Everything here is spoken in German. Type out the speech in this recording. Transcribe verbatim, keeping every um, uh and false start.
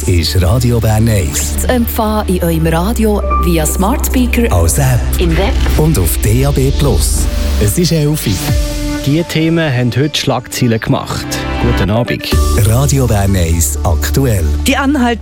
Das ist Radio Bern eins. Zu empfangen in eurem Radio via Smart Speaker, als App im Web und auf D A B Plus. Es ist elf Uhr. Diese Themen haben heute Schlagzeilen gemacht. Guten Abend. Radio Bern eins aktuell. die Anhalt